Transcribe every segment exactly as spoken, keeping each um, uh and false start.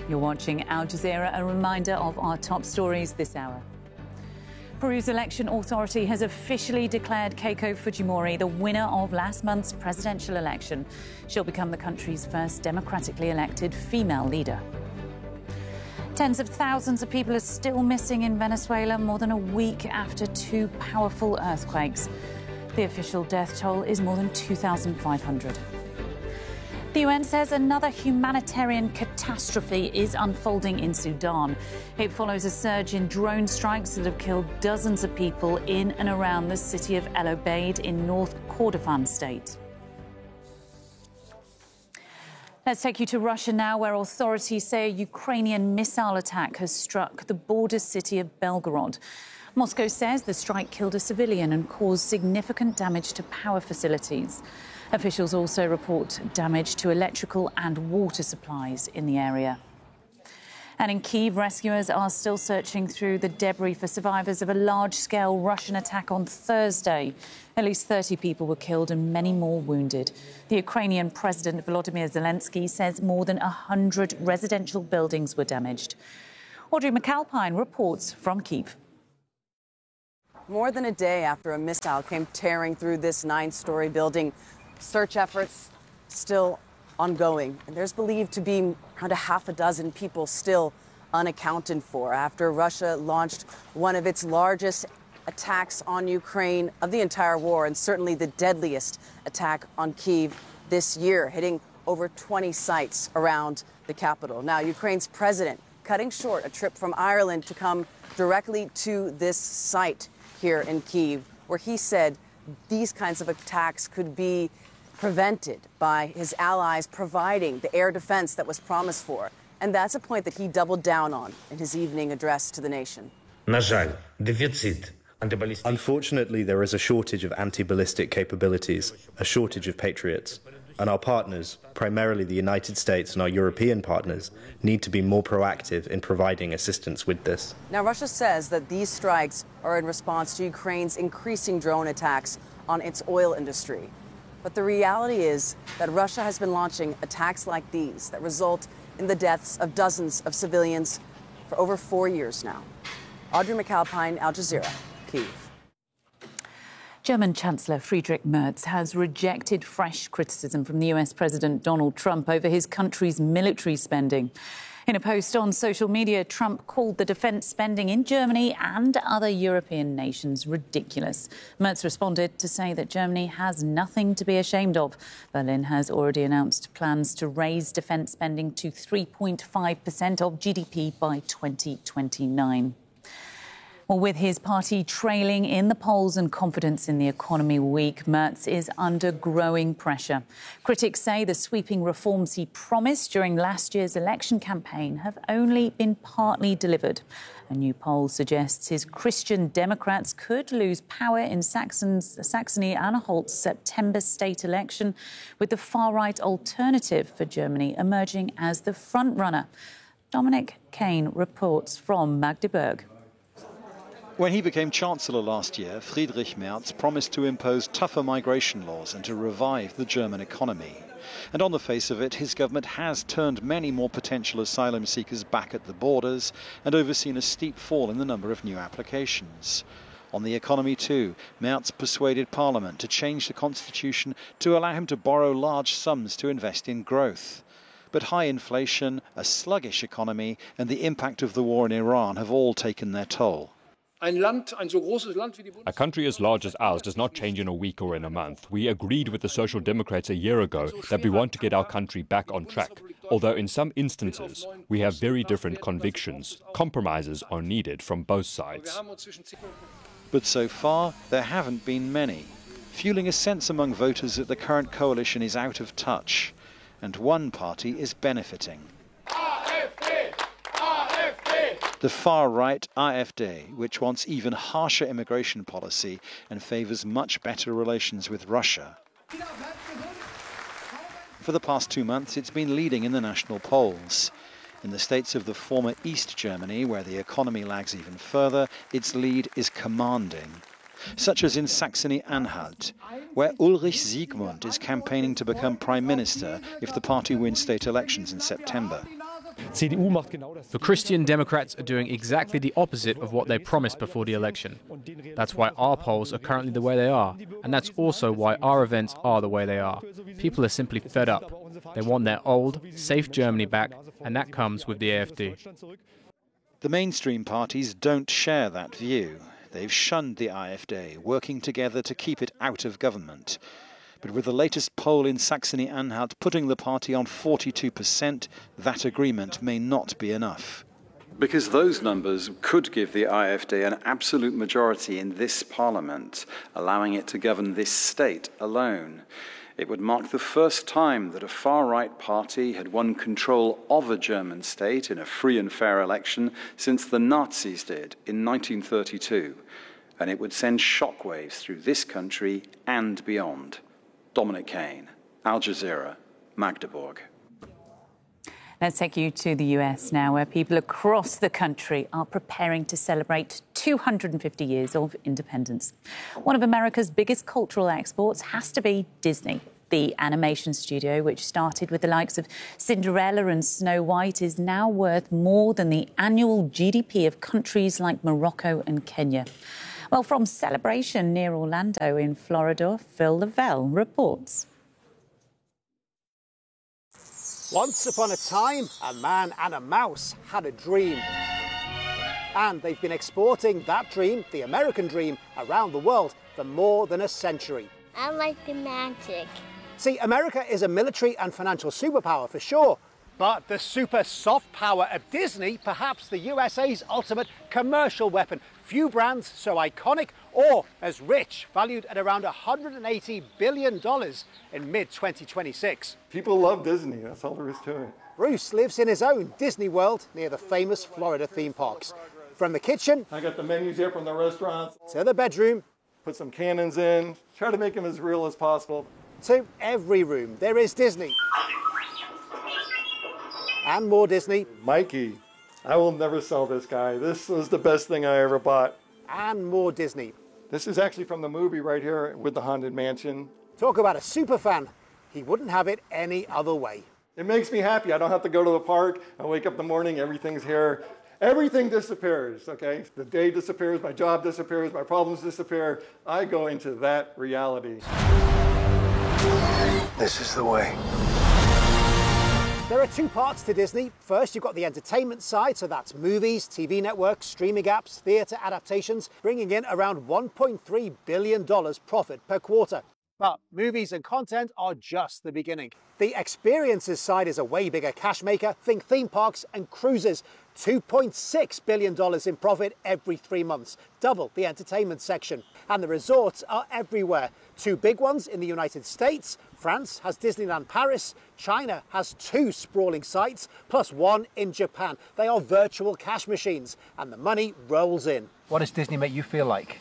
You're watching Al Jazeera, a reminder of our top stories this hour. Peru's election authority has officially declared Keiko Fujimori the winner of last month's presidential election. She'll become the country's first democratically elected female leader. Tens of thousands of people are still missing in Venezuela more than a week after two powerful earthquakes. The official death toll is more than two thousand five hundred. The U N says another humanitarian catastrophe is unfolding in Sudan. It follows a surge in drone strikes that have killed dozens of people in and around the city of El Obeid in North Kordofan state. Let's take you to Russia now, where authorities say a Ukrainian missile attack has struck the border city of Belgorod. Moscow says the strike killed a civilian and caused significant damage to power facilities. Officials also report damage to electrical and water supplies in the area. And in Kyiv, rescuers are still searching through the debris for survivors of a large-scale Russian attack on Thursday. At least thirty people were killed and many more wounded. The Ukrainian President Volodymyr Zelensky says more than one hundred residential buildings were damaged. Audrey McAlpine reports from Kyiv. More than a day after a missile came tearing through this nine-story building, search efforts still ongoing, and there's believed to be around a half a dozen people still unaccounted for after Russia launched one of its largest attacks on Ukraine of the entire war, and certainly the deadliest attack on Kyiv this year, hitting over twenty sites around the capital. Now, Ukraine's president cutting short a trip from Ireland to come directly to this site here in Kyiv, where he said these kinds of attacks could be prevented by his allies providing the air defense that was promised for. And that's a point that he doubled down on in his evening address to the nation. Unfortunately, there is a shortage of anti-ballistic capabilities, a shortage of Patriots. And our partners, primarily the United States and our European partners, need to be more proactive in providing assistance with this. Now, Russia says that these strikes are in response to Ukraine's increasing drone attacks on its oil industry. But the reality is that Russia has been launching attacks like these that result in the deaths of dozens of civilians for over four years now. Audrey McAlpine, Al Jazeera, Kyiv. German Chancellor Friedrich Merz has rejected fresh criticism from the U S President Donald Trump over his country's military spending. In a post on social media, Trump called the defence spending in Germany and other European nations ridiculous. Merz responded to say that Germany has nothing to be ashamed of. Berlin has already announced plans to raise defence spending to three point five percent of G D P by twenty twenty-nine. Well, with his party trailing in the polls and confidence in the economy weak, Merz is under growing pressure. Critics say the sweeping reforms he promised during last year's election campaign have only been partly delivered. A new poll suggests his Christian Democrats could lose power in Saxon's, Saxony-Anhalt's September state election, with the far-right Alternative for Germany emerging as the front-runner. Dominic Kane reports from Magdeburg. When he became Chancellor last year, Friedrich Merz promised to impose tougher migration laws and to revive the German economy. And on the face of it, his government has turned many more potential asylum seekers back at the borders and overseen a steep fall in the number of new applications. On the economy too, Merz persuaded Parliament to change the constitution to allow him to borrow large sums to invest in growth. But high inflation, a sluggish economy and the impact of the war in Iran have all taken their toll. A country as large as ours does not change in a week or in a month. We agreed with the Social Democrats a year ago that we want to get our country back on track. Although in some instances we have very different convictions, compromises are needed from both sides. But so far, there haven't been many, fueling a sense among voters that the current coalition is out of touch, and one party is benefiting. The far-right AfD, which wants even harsher immigration policy and favours much better relations with Russia. For the past two months, it's been leading in the national polls. In the states of the former East Germany, where the economy lags even further, its lead is commanding. Such as in Saxony-Anhalt, where Ulrich Siegmund is campaigning to become Prime Minister if the party wins state elections in September. The Christian Democrats are doing exactly the opposite of what they promised before the election. That's why our polls are currently the way they are, and that's also why our events are the way they are. People are simply fed up. They want their old, safe Germany back, and that comes with the AfD. The mainstream parties don't share that view. They've shunned the AfD, working together to keep it out of government. But with the latest poll in Saxony-Anhalt putting the party on forty-two percent, that agreement may not be enough. Because those numbers could give the AfD an absolute majority in this parliament, allowing it to govern this state alone. It would mark the first time that a far-right party had won control of a German state in a free and fair election since the Nazis did in nineteen thirty-two. And it would send shockwaves through this country and beyond. Dominic Kane, Al Jazeera, Magdeburg. Let's take you to the U S now, where people across the country are preparing to celebrate two hundred fifty years of independence. One of America's biggest cultural exports has to be Disney. The animation studio, which started with the likes of Cinderella and Snow White, is now worth more than the annual G D P of countries like Morocco and Kenya. Well, from Celebration near Orlando in Florida, Phil Lavelle reports. Once upon a time, a man and a mouse had a dream. And they've been exporting that dream, the American dream, around the world for more than a century. I like the magic. See, America is a military and financial superpower for sure, but the super soft power of Disney, perhaps the U S A's ultimate commercial weapon. Few brands so iconic or as rich, valued at around one hundred eighty billion dollars in mid twenty twenty-six. People love Disney, that's all there is to it. Bruce lives in his own Disney World near the famous Florida theme parks. From the kitchen, I got the menus here from the restaurants, to the bedroom, put some cannons in, try to make them as real as possible. To every room, there is Disney. And more Disney. Mikey, I will never sell this guy. This was the best thing I ever bought. And more Disney. This is actually from the movie right here with the Haunted Mansion. Talk about a super fan. He wouldn't have it any other way. It makes me happy. I don't have to go to the park. I wake up in the morning, everything's here. Everything disappears, okay? The day disappears, my job disappears, my problems disappear. I go into that reality. This is the way. There are two parts to Disney. First, you've got the entertainment side, so that's movies, T V networks, streaming apps, theatre adaptations, bringing in around one point three billion dollars profit per quarter. But movies and content are just the beginning. The experiences side is a way bigger cash maker. Think theme parks and cruises. two point six billion dollars in profit every three months, double the entertainment section. And the resorts are everywhere. Two big ones in the United States. France has Disneyland Paris. China has two sprawling sites, plus one in Japan. They are virtual cash machines, and the money rolls in. What does Disney make you feel like?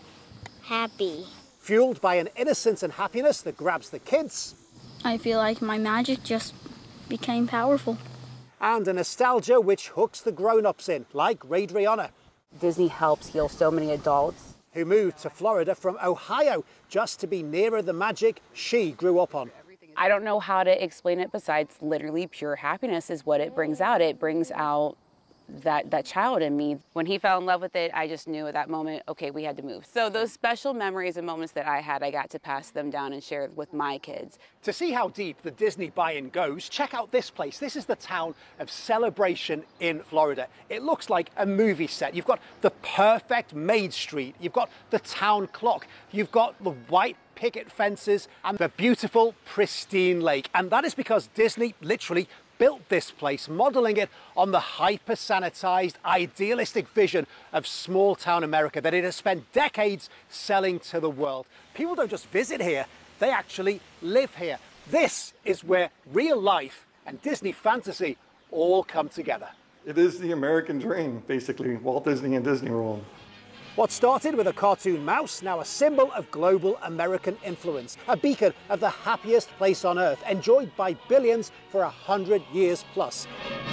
Happy. Fueled by an innocence and happiness that grabs the kids. I feel like my magic just became powerful. And a nostalgia which hooks the grown-ups in, like Ray Driana. Disney helps heal so many adults who moved to Florida from Ohio just to be nearer the magic she grew up on. I don't know how to explain it besides literally pure happiness is what it brings out. It brings out that that child in me. When he fell in love with it, I just knew at that moment, okay, we had to move. So those special memories and moments that I had, I got to pass them down and share with my kids. To see how deep the Disney buy-in goes, check out this place. This is the town of Celebration in Florida. It looks like a movie set. You've got the perfect Maid Street. You've got the town clock. You've got the white picket fences and the beautiful, pristine lake. And that is because Disney literally built this place, modeling it on the hyper-sanitized, idealistic vision of small-town America that it has spent decades selling to the world. People don't just visit here, they actually live here. This is where real life and Disney fantasy all come together. It is the American dream, basically, Walt Disney and Disney World. What started with a cartoon mouse, now a symbol of global American influence, a beacon of the happiest place on earth, enjoyed by billions for a hundred years plus.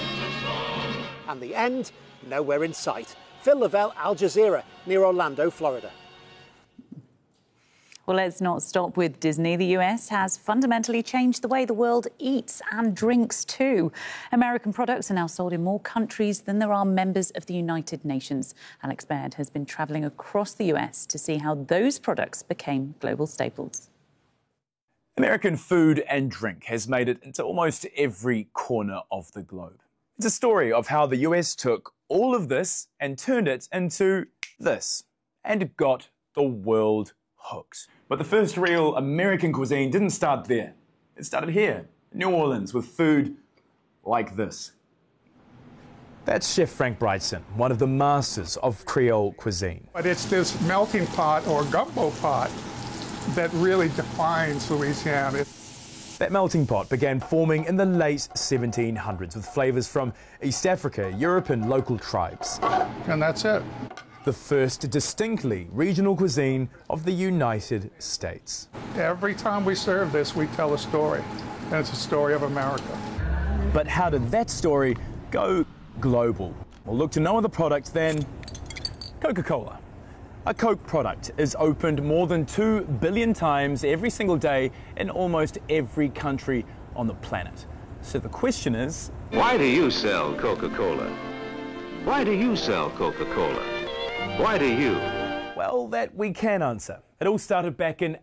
And the end, nowhere in sight. Phil Lavelle, Al Jazeera, near Orlando, Florida. Well, let's not stop with Disney. The U S has fundamentally changed the way the world eats and drinks too. American products are now sold in more countries than there are members of the United Nations. Alex Baird has been travelling across the U S to see how those products became global staples. American food and drink has made it into almost every corner of the globe. It's a story of how the U S took all of this and turned it into this, and got the world hooked. But the first real American cuisine didn't start there. It started here, in New Orleans, with food like this. That's Chef Frank Brigtsen, one of the masters of Creole cuisine. But it's this melting pot or gumbo pot that really defines Louisiana. That melting pot began forming in the late seventeen hundreds with flavours from East Africa, Europe and local tribes. And that's it. The first distinctly regional cuisine of the United States. Every time we serve this, we tell a story, and it's a story of America. But how did that story go global? Well, look to no other product than Coca-Cola. A Coke product is opened more than two billion times every single day in almost every country on the planet. So the question is, why do you sell Coca-Cola? Why do you sell Coca-Cola? Why do you? Well, that we can answer. It all started back in